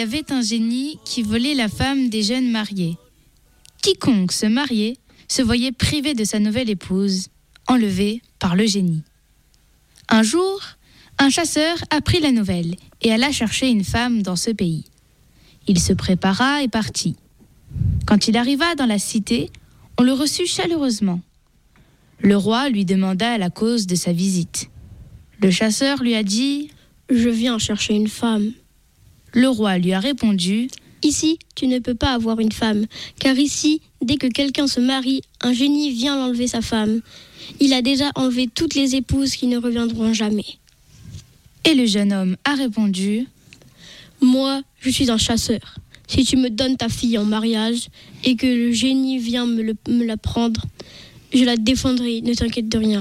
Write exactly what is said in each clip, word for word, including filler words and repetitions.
y avait un génie qui volait la femme des jeunes mariés. Quiconque se mariait se voyait privé de sa nouvelle épouse, enlevé par le génie. Un jour, un chasseur apprit la nouvelle et alla chercher une femme dans ce pays. Il se prépara et partit. Quand il arriva dans la cité, on le reçut chaleureusement. Le roi lui demanda la cause de sa visite. Le chasseur lui a dit « Je viens chercher une femme. » Le roi lui a répondu « Ici, tu ne peux pas avoir une femme, car ici, dès que quelqu'un se marie, un génie vient l'enlever sa femme. Il a déjà enlevé toutes les épouses qui ne reviendront jamais. » Et le jeune homme a répondu « Moi, je suis un chasseur. Si tu me donnes ta fille en mariage et que le génie vient me, le, me la prendre, je la défendrai, ne t'inquiète de rien. »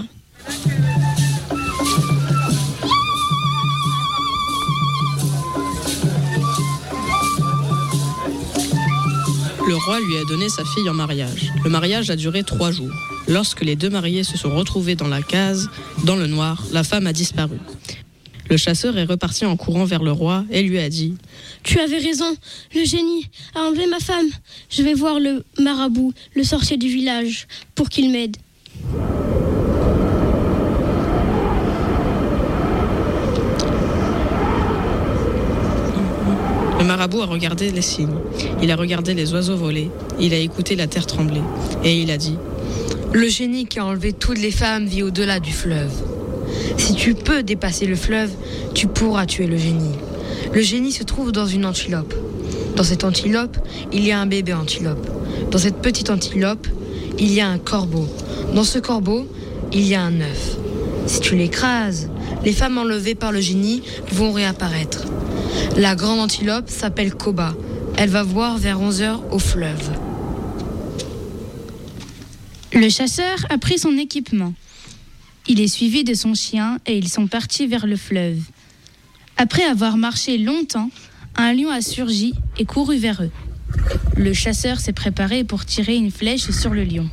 Le roi lui a donné sa fille en mariage. Le mariage a duré trois jours. Lorsque les deux mariés se sont retrouvés dans la case, dans le noir, la femme a disparu. Le chasseur est reparti en courant vers le roi et lui a dit « Tu avais raison, le génie a enlevé ma femme. Je vais voir le marabout, le sorcier du village, pour qu'il m'aide. » Le marabout a regardé les signes, il a regardé les oiseaux voler, il a écouté la terre trembler, et il a dit « Le génie qui a enlevé toutes les femmes vit au-delà du fleuve. Si tu peux dépasser le fleuve, tu pourras tuer le génie. Le génie se trouve dans une antilope. Dans cette antilope, il y a un bébé antilope. Dans cette petite antilope, il y a un corbeau. Dans ce corbeau, il y a un œuf. Si tu l'écrases, les femmes enlevées par le génie vont réapparaître. La grande antilope s'appelle Koba. Elle va voir vers onze heures au fleuve. » Le chasseur a pris son équipement. Il est suivi de son chien et ils sont partis vers le fleuve. Après avoir marché longtemps, un lion a surgi et couru vers eux. Le chasseur s'est préparé pour tirer une flèche sur le lion.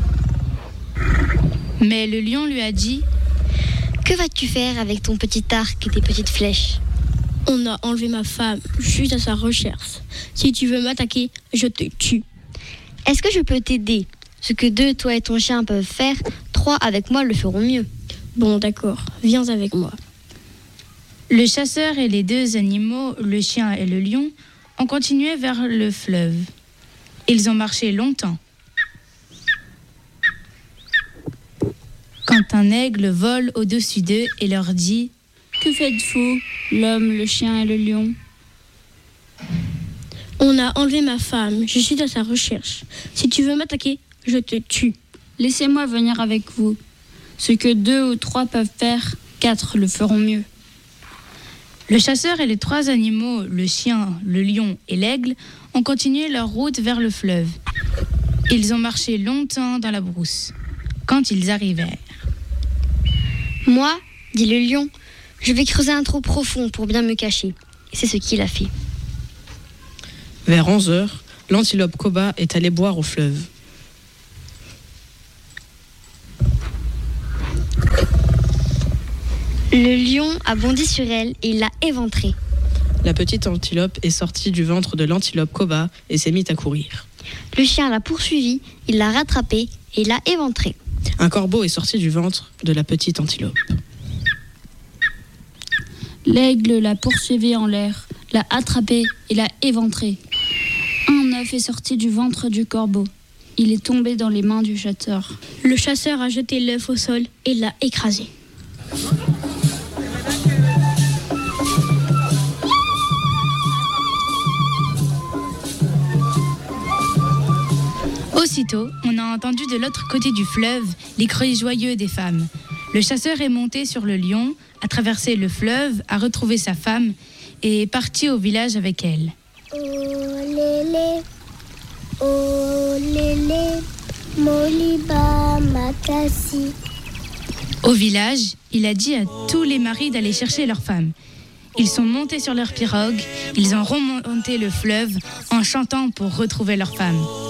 Mais le lion lui a dit « Que vas-tu faire avec ton petit arc et tes petites flèches ? » « On a enlevé ma femme, je suis à sa recherche. Si tu veux m'attaquer, je te tue. » « Est-ce que je peux t'aider ? Ce que deux, toi et ton chien peuvent faire, trois avec moi le feront mieux. » »« Bon, d'accord, viens avec moi. » Le chasseur et les deux animaux, le chien et le lion, ont continué vers le fleuve. Ils ont marché longtemps. Quand un aigle vole au-dessus d'eux et leur dit « Que faites-vous, l'homme, le chien et le lion ?»« On a enlevé ma femme, je suis à sa recherche. Si tu veux m'attaquer, je te tue. »« Laissez-moi venir avec vous. Ce que deux ou trois peuvent faire, quatre le feront mieux. » Le chasseur et les trois animaux, le chien, le lion et l'aigle, ont continué leur route vers le fleuve. Ils ont marché longtemps dans la brousse. Quand ils arrivèrent. « Moi, dit le lion, je vais creuser un trou profond pour bien me cacher. » Et c'est ce qu'il a fait. Vers onze heures, l'antilope Koba est allée boire au fleuve. Le lion a bondi sur elle et l'a éventrée. La petite antilope est sortie du ventre de l'antilope Koba et s'est mise à courir. Le chien l'a poursuivie, il l'a rattrapée et l'a éventrée. Un corbeau est sorti du ventre de la petite antilope. L'aigle l'a poursuivie en l'air, l'a attrapée et l'a éventrée. Un œuf est sorti du ventre du corbeau. Il est tombé dans les mains du chasseur. Le chasseur a jeté l'œuf au sol et l'a écrasé. Aussitôt, on a entendu de l'autre côté du fleuve les cris joyeux des femmes. Le chasseur est monté sur le lion, a traversé le fleuve, a retrouvé sa femme et est parti au village avec elle. Oh lélé, oh lélé, moliba makasi. Au village, il a dit à tous les maris d'aller chercher leurs femmes. Ils sont montés sur leur pirogue, ils ont remonté le fleuve en chantant pour retrouver leurs femmes.